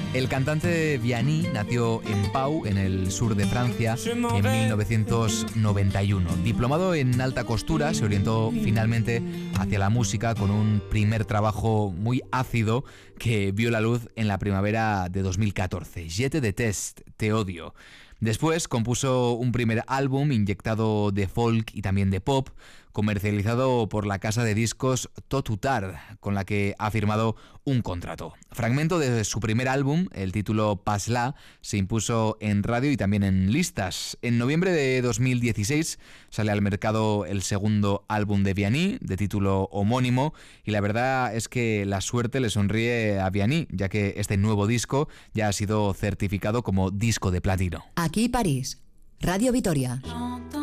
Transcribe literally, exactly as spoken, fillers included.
El cantante Vianney nació en Pau, en el sur de Francia, en mil novecientos noventa y uno. Diplomado en alta costura, se orientó finalmente hacia la música con un primer trabajo muy ácido que vio la luz en la primavera de dos mil catorce. Je te déteste, te odio. Después compuso un primer álbum inyectado de folk y también de pop, comercializado por la casa de discos Tot ou Tard, con la que ha firmado un contrato. Fragmento de su primer álbum, el título Pas-la, se impuso en radio y también en listas. En noviembre de dos mil dieciséis sale al mercado el segundo álbum de Vianney, de título homónimo, y la verdad es que la suerte le sonríe a Vianney, ya que este nuevo disco ya ha sido certificado como disco de platino. Aquí París, Radio Vitoria.